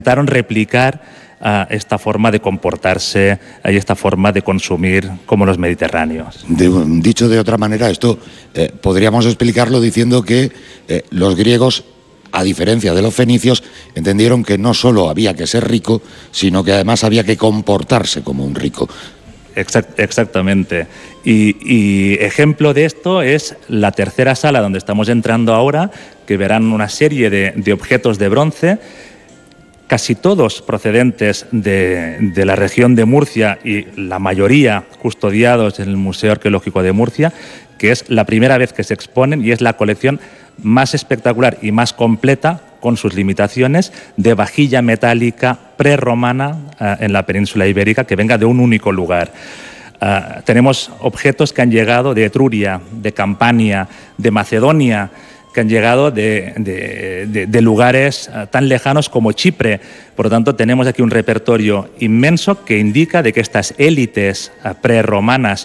intentaron replicar esta forma de comportarse y esta forma de consumir como los mediterráneos. Dicho de otra manera, esto podríamos explicarlo diciendo que los griegos, a diferencia de los fenicios, entendieron que no solo había que ser rico, sino que además había que comportarse como un rico. Exactamente. Y ejemplo de esto es la tercera sala donde estamos entrando ahora, que verán una serie de objetos de bronce, casi todos procedentes de la región de Murcia y la mayoría custodiados en el Museo Arqueológico de Murcia, que es la primera vez que se exponen y es la colección más espectacular y más completa, con sus limitaciones, de vajilla metálica prerromana en la península ibérica que venga de un único lugar. Tenemos objetos que han llegado de Etruria, de Campania, de Macedonia, que han llegado de lugares tan lejanos como Chipre. Por lo tanto, tenemos aquí un repertorio inmenso que indica de que estas élites prerromanas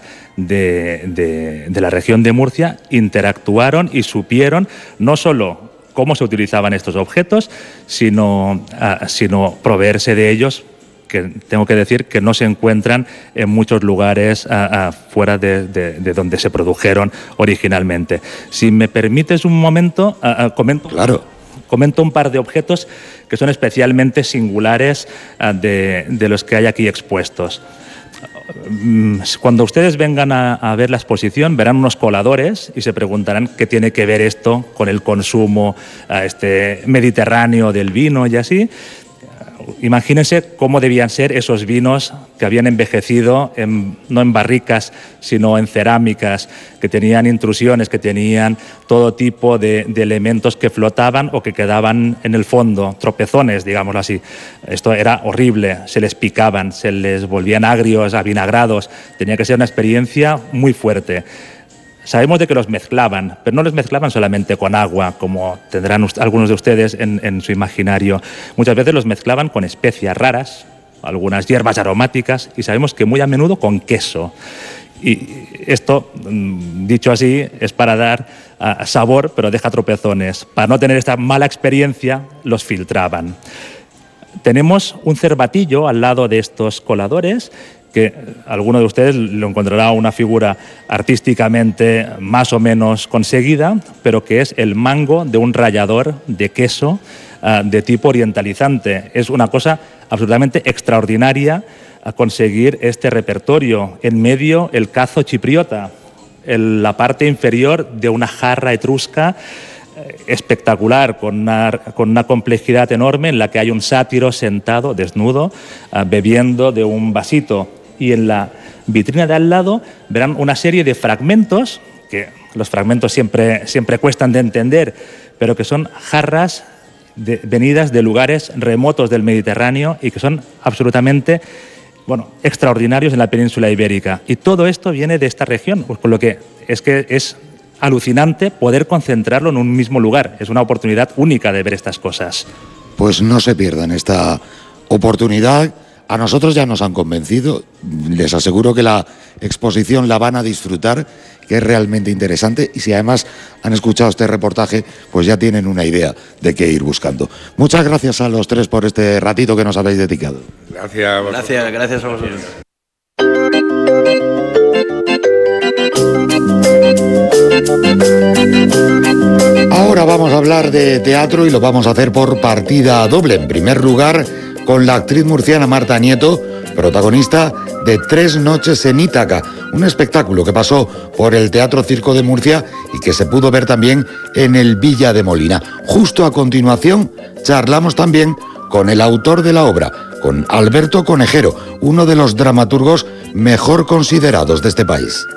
de la región de Murcia interactuaron y supieron no solo cómo se utilizaban estos objetos, sino proveerse de ellos, que tengo que decir que no se encuentran en muchos lugares fuera de donde se produjeron originalmente. Si me permites un momento, comento. Claro. Comento un par de objetos que son especialmente singulares de los que hay aquí expuestos. Cuando ustedes vengan a ver la exposición, verán unos coladores y se preguntarán qué tiene que ver esto con el consumo mediterráneo del vino y así. Imagínense cómo debían ser esos vinos que habían envejecido no en barricas, sino en cerámicas, que tenían intrusiones, que tenían todo tipo de elementos que flotaban o que quedaban en el fondo, tropezones, digámoslo así. Esto era horrible, se les picaban, se les volvían agrios, avinagrados. Tenía que ser una experiencia muy fuerte. Sabemos de que los mezclaban, pero no los mezclaban solamente con agua, como tendrán algunos de ustedes en su imaginario. Muchas veces los mezclaban con especias raras, algunas hierbas aromáticas, y sabemos que muy a menudo con queso. Y esto, dicho así, es para dar sabor, pero deja tropezones. Para no tener esta mala experiencia, los filtraban. Tenemos un cervatillo al lado de estos coladores, que alguno de ustedes lo encontrará una figura artísticamente más o menos conseguida, pero que es el mango de un rallador de queso de tipo orientalizante. Es una cosa absolutamente extraordinaria a conseguir este repertorio. En medio, el cazo chipriota, la parte inferior de una jarra etrusca espectacular, con una complejidad enorme, en la que hay un sátiro sentado, desnudo, bebiendo de un vasito. Y en la vitrina de al lado verán una serie de fragmentos, que los fragmentos siempre cuestan de entender, pero que son jarras venidas de lugares remotos del Mediterráneo y que son absolutamente extraordinarios en la península ibérica. Y todo esto viene de esta región, pues con lo que es alucinante poder concentrarlo en un mismo lugar. Es una oportunidad única de ver estas cosas. Pues no se pierdan esta oportunidad. A nosotros ya nos han convencido. Les aseguro que la exposición la van a disfrutar, que es realmente interesante, y si además han escuchado este reportaje, pues ya tienen una idea de qué ir buscando. Muchas gracias a los tres por este ratito que nos habéis dedicado. Gracias a vosotros. Ahora vamos a hablar de teatro y lo vamos a hacer por partida doble. En primer lugar, con la actriz murciana Marta Nieto, protagonista de 3 noches en Ítaca, un espectáculo que pasó por el Teatro Circo de Murcia y que se pudo ver también en el Villa de Molina. Justo a continuación, charlamos también con el autor de la obra, con Alberto Conejero, uno de los dramaturgos mejor considerados de este país.